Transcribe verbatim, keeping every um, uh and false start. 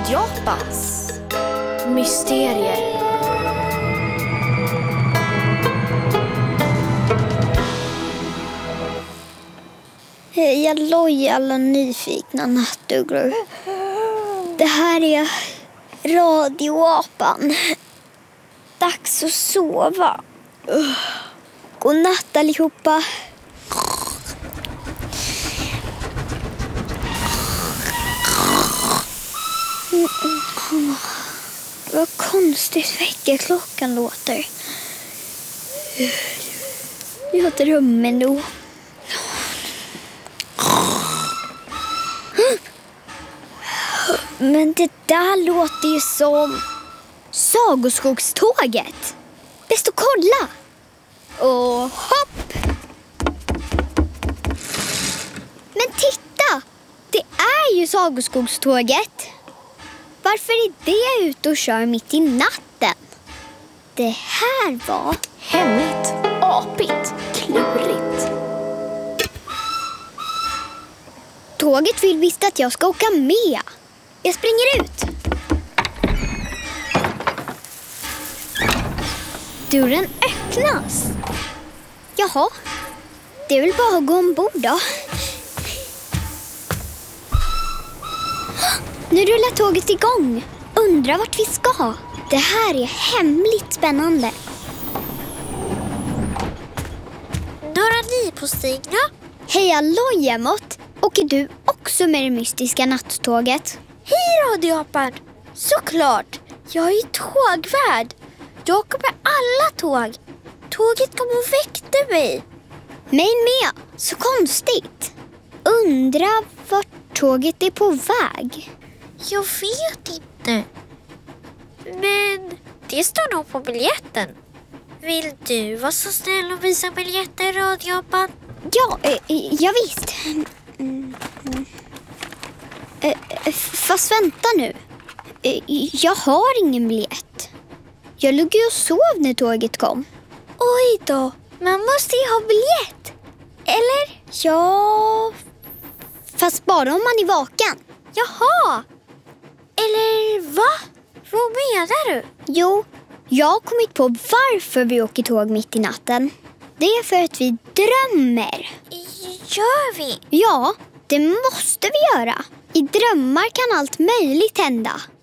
Radiopans mysterier. Hej halloj alla nyfikna nattugglor. Det här är Radioapan. Dags att sova. God natt allihopa. Vad konstigt väckarklockan låter. Jag drömmer nog. Men det där låter ju som Sagoskogståget. Bäst att kolla. Och hopp. Men titta, det är ju Sagoskogståget. Varför är det ute och kör mitt i natten? Det här var hemligt, apigt, klurigt. Tåget vill visst att jag ska åka med. Jag springer ut. Dörren öppnas. Jaha, det är väl bara att gå ombord då. Nu rullar tåget igång. Undrar vart vi ska. Det här är hemligt spännande. Några nypåstigna? Hej halloj Emot. Åker du också med det mystiska nattåget? Hej Radioapan. Såklart. Jag är tågvärd. Jag åker med alla tåg. Tåget kom och väckte mig. Mig med. Så konstigt. Undrar vart tåget är på väg. Jag vet inte. Men det står nog på biljetten. Vill du vara så snäll och visa biljetten, Radioapan? Ja, eh, ja visst. Mm. Eh, fast vänta nu. Eh, jag har ingen biljett. Jag låg ju och sov när tåget kom. Oj då, man måste ju ha biljett. Eller? Ja, fast bara om man är vaken. Jaha. Eller va? Vad menar du? Jo, jag har kommit på varför vi åker tåg mitt i natten. Det är för att vi drömmer. Gör vi? Ja, det måste vi göra. I drömmar kan allt möjligt hända.